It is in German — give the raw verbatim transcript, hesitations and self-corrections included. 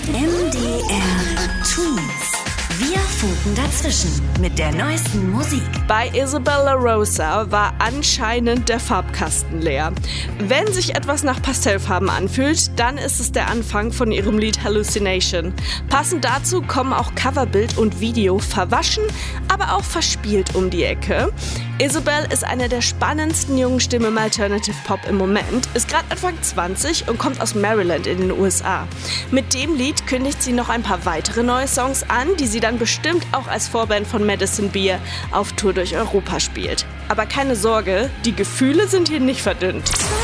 M D R Twins. Wir funken dazwischen mit der neuesten Musik. Bei Isabel La Rosa war anscheinend der Farbkasten leer. Wenn sich etwas nach Pastellfarben anfühlt, dann ist es der Anfang von ihrem Lied Hallucination. Passend dazu kommen auch Coverbild und Video verwaschen, aber auch verspielt um die Ecke. Isabel ist eine der spannendsten jungen Stimmen im Alternative Pop im Moment, ist gerade Anfang zwanzig und kommt aus Maryland in den U S A. Mit dem Lied kündigt sie noch ein paar weitere neue Songs an, die sie dann bestimmt auch als Vorband von Madison Beer auf Tour durch Europa spielt. Aber keine Sorge, die Gefühle sind hier nicht verdünnt.